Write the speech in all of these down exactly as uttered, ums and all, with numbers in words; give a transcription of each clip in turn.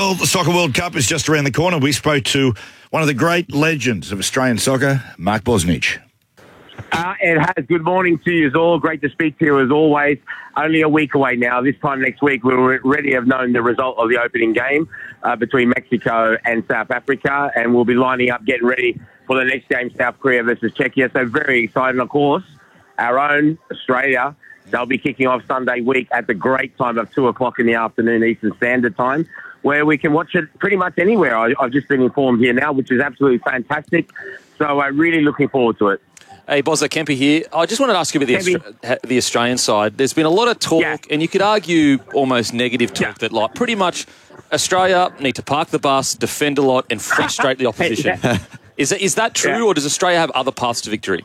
Well, the Soccer World Cup is just around the corner. We spoke to one of the great legends of Australian soccer, Mark Bosnich. Uh, it has. Good morning to you all. Great to speak to you as always. Only a week away now. This time next week, we'll already have known the result of the opening game uh, between Mexico and South Africa, and we'll be lining up, getting ready for the next game, South Korea versus Czechia. So very exciting, of course. Our own Australia, they'll be kicking off Sunday week at the great time of two o'clock in the afternoon Eastern Standard Time, where we can watch it pretty much anywhere. I, I've just been informed here now, which is absolutely fantastic. So I'm really looking forward to it. Hey, Bozza, Kemper here. I just wanted to ask you about the, Austra- the Australian side. There's been a lot of talk, yeah. and you could argue almost negative talk, yeah. that like pretty much Australia need to park the bus, defend a lot, and frustrate the opposition. yeah. Is that, is that true, yeah. or does Australia have other paths to victory?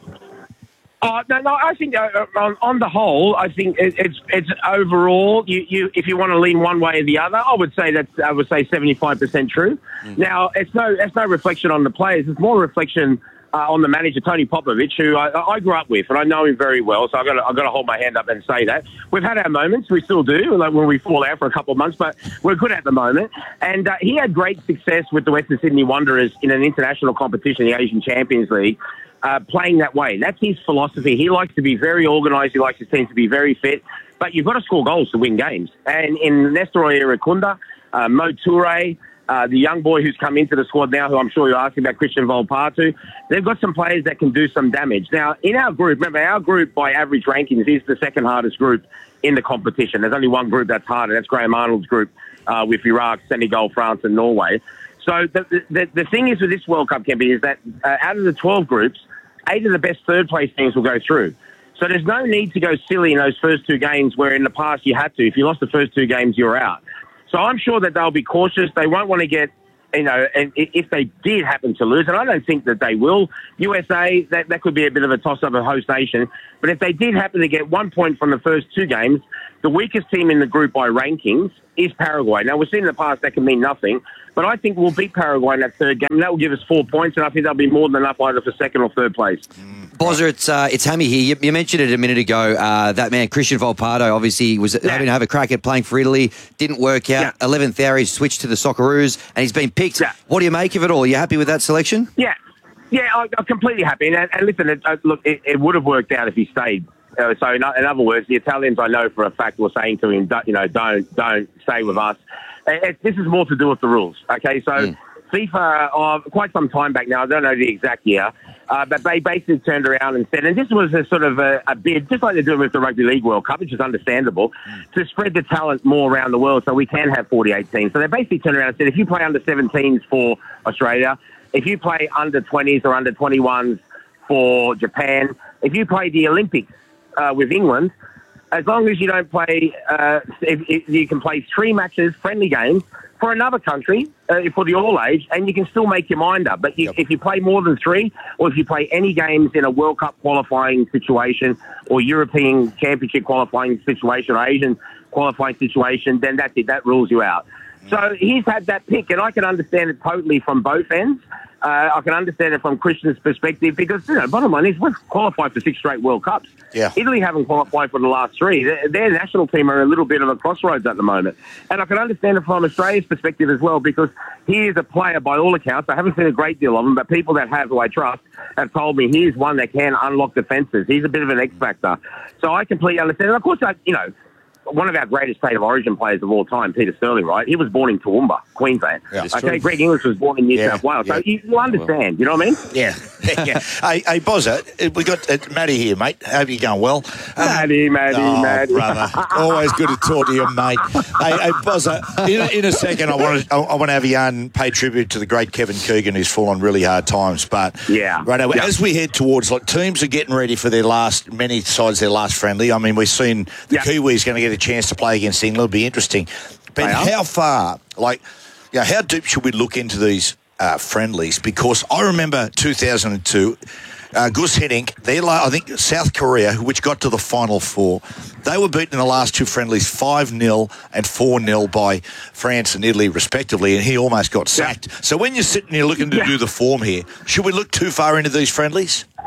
Uh, no, no. I think uh, on, on the whole, I think it, it's it's overall. You, you, if you want to lean one way or the other, I would say that's I would say seventy-five percent true. Mm. Now, it's no it's no reflection on the players. It's more reflection uh, on the manager, Tony Popovich, who I, I grew up with, and I know him very well. So I've got to, I've got to hold my hand up and say that we've had our moments. We still do, like when we fall out for a couple of months, but we're good at the moment. And uh, he had great success with the Western Sydney Wanderers in an international competition, the Asian Champions League. Uh, playing that way. That's his philosophy. He likes to be very organised. He likes his team to be very fit. But you've got to score goals to win games. And in Nestor Irakunda, uh, Mo Toure, uh, the young boy who's come into the squad now, who I'm sure you're asking about, Christian Volpato, they've got some players that can do some damage. Now, in our group, remember, our group by average rankings is the second hardest group in the competition. There's only one group that's harder. That's Graham Arnold's group uh, with Iraq, Senegal, France, and Norway. So the, the, the thing is with this World Cup, Kempi, is that uh, out of the twelve groups, eight of the best third-place teams will go through. So there's no need to go silly in those first two games where in the past you had to. If you lost the first two games, you're out. So I'm sure that they'll be cautious. They won't want to get, you know, and if they did happen to lose, and I don't think that they will, U S A, that, that could be a bit of a toss-up of host nation. But if they did happen to get one point from the first two games, the weakest team in the group by rankings is Paraguay. Now, we've seen in the past that can mean nothing, but I think we'll beat Paraguay in that third game. That will give us four points, and I think that'll be more than enough either for second or third place. Mm. Bozza, it's, uh, it's Hammy here. You, you mentioned it a minute ago. Uh, that man, Christian Volpato, obviously was yeah. having to have a crack at playing for Italy. Didn't work out. Yeah. eleventh hour, he switched to the Socceroos, and he's been picked. Yeah. What do you make of it all? Are you happy with that selection? Yeah. Yeah, I, I'm completely happy. And, and listen, it, uh, look, it, it would have worked out if he stayed. Uh, so, in, in other words, the Italians, I know for a fact, were saying to him, you know, don't, don't stay with us. It, it, this is more to do with the rules, okay? So, mm. FIFA, uh, quite some time back now, I don't know the exact year, uh, but they basically turned around and said, and this was a sort of a, a bid, just like they're doing with the Rugby League World Cup, which is understandable, mm. to spread the talent more around the world so we can have forty-eight teams. So they basically turned around and said, if you play under seventeens for Australia, if you play under twenties or under twenty-ones for Japan, if you play the Olympics, Uh, with England, as long as you don't play, uh, if, if you can play three matches, friendly games, for another country, uh, for the all-age, and you can still make your mind up. But you, yep. if you play more than three, or if you play any games in a World Cup qualifying situation, or European Championship qualifying situation, or Asian qualifying situation, then that's it. That rules you out. Mm. So he's had that pick, and I can understand it totally from both ends. Uh, I can understand it from Christian's perspective because, you know, bottom line is we've qualified for six straight World Cups. Yeah. Italy haven't qualified for the last three. Their, their national team are a little bit of a crossroads at the moment. And I can understand it from Australia's perspective as well because he is a player by all accounts. I haven't seen a great deal of him, but people that have, who I trust, have told me he is one that can unlock defences. He's a bit of an X-factor. So I completely understand. And of course, I, you know, one of our greatest state of origin players of all time, Peter Sterling, right? He was born in Toowoomba, Queensland. Yeah, okay, true. Greg English was born in New yeah, South Wales. Yeah. So you, you understand, you know what I mean? Yeah. yeah. Hey, hey, Bozza, we got uh, Matty here, mate. Hope you're going well. Um, Matty, Matty, oh, Matty. brother. Always good to talk to you, mate. hey, hey, Bozza, in, in a second, I want to I want to have you on, pay tribute to the great Kevin Keegan, who's fallen really hard times. But yeah, right now, yeah. as we head towards, like, teams are getting ready for their last, many sides, their last friendly. I mean, we've seen the yeah. Kiwis going to get a chance to play against England. It'll be interesting. But how far, like, you know, how deep should we look into these uh, friendlies? Because I remember two thousand two, uh, Gus Hiddink, they, I think South Korea, which got to the Final Four, they were beaten in the last two friendlies five nil and four nil by France and Italy, respectively, and he almost got sacked. Yeah. So when you're sitting here looking to yeah. do the form here, should we look too far into these friendlies?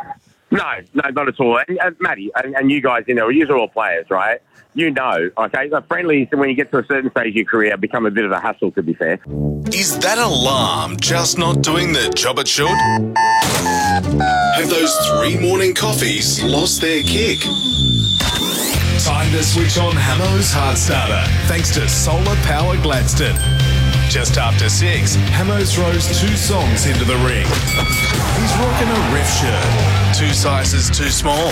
No, no, not at all. And, uh, Matty, and, and you guys, you know, you are all players, right? You know, okay, the friendlies, when you get to a certain stage of your career, become a bit of a hassle, to be fair. Is that alarm just not doing the job it should? Have those three morning coffees lost their kick? Time to switch on Hamo's Heart Starter, thanks to Solar Power Gladstone. Just after six, Hamo throws two songs into the ring. He's rocking a riff shirt, two sizes too small.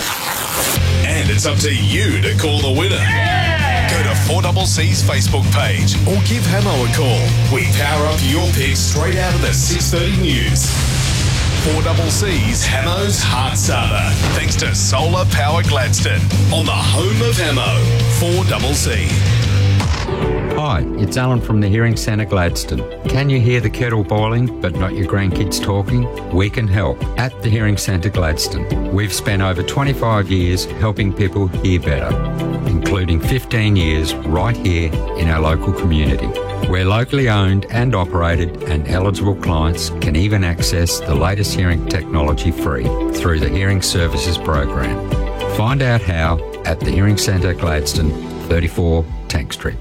And it's up to you to call the winner. Yeah! Go to four C C's Facebook page or give Hamo a call. We power up your picks straight out of the six thirty news. four C C's Hamo's Heart Starter, thanks to Solar Power Gladstone on the home of Hamo, four C C. Hi, it's Alan from the Hearing Centre Gladstone. Can you hear the kettle boiling but not your grandkids talking? We can help at the Hearing Centre Gladstone. We've spent over twenty-five years helping people hear better, including fifteen years right here in our local community. We're locally owned and operated, and eligible clients can even access the latest hearing technology free through the Hearing Services Program. Find out how at the Hearing Centre Gladstone, thirty-four Tank Street.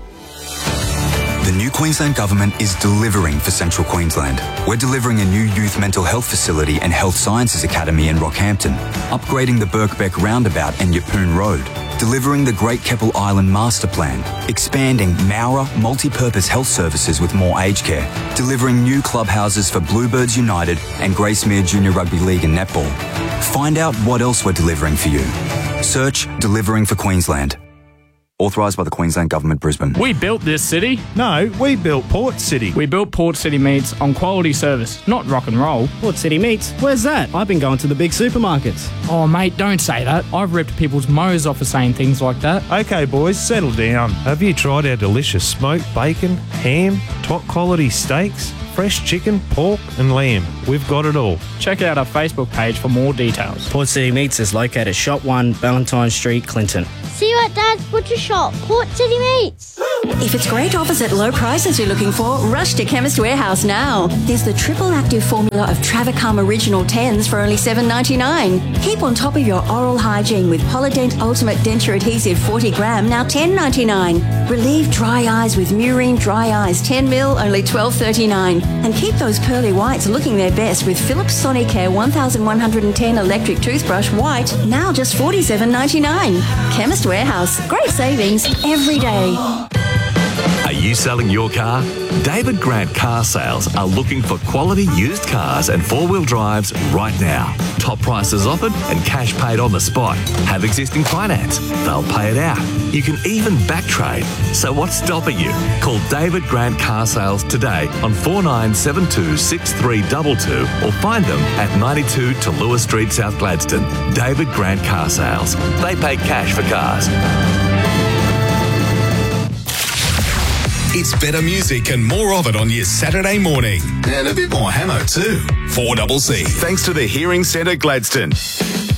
The new Queensland Government is delivering for Central Queensland. We're delivering a new youth mental health facility and health sciences academy in Rockhampton, upgrading the Birkbeck Roundabout and Yeppoon Road, delivering the Great Keppel Island Master Plan, expanding Mowra multi-purpose health services with more aged care, delivering new clubhouses for Bluebirds United and Gracemere Junior Rugby League and Netball. Find out what else we're delivering for you. Search Delivering for Queensland. Authorised by the Queensland Government, Brisbane. We built this city. No, we built Port City. We built Port City Meats on quality service, not rock and roll. Port City Meats? Where's that? I've been going to the big supermarkets. Oh, mate, don't say that. I've ripped people's mows off for saying things like that. Okay, boys, settle down. Have you tried our delicious smoked bacon, ham, top quality steaks, fresh chicken, pork and lamb? We've got it all. Check out our Facebook page for more details. Port City Meats is located Shop one, Valentine Street, Clinton. See you at Dad's Butcher Shop, Port City Meats. If it's great offers at low prices you're looking for, rush to Chemist Warehouse now. There's the triple active formula of Travacom Original tens for only seven dollars ninety-nine. Keep on top of your oral hygiene with Polydent Ultimate Denture Adhesive forty gram, now ten dollars ninety-nine. Relieve dry eyes with Murine Dry Eyes ten mil, only twelve dollars thirty-nine. And keep those pearly whites looking their best with Philips Sonicare eleven ten electric toothbrush white, now just forty-seven dollars ninety-nine. Chemist Warehouse, great savings every day. Are you selling your car? David Grant Car Sales are looking for quality used cars and four-wheel drives right now. Top prices offered and cash paid on the spot. Have existing finance. They'll pay it out. You can even back trade. So what's stopping you? Call David Grant Car Sales today on four nine seven two, six three two two or find them at ninety-two to Lewis Street, South Gladstone. David Grant Car Sales. They pay cash for cars. It's better music and more of it on your Saturday morning. And a bit more Hamo too. four C C. Thanks to the Hearing Centre Gladstone.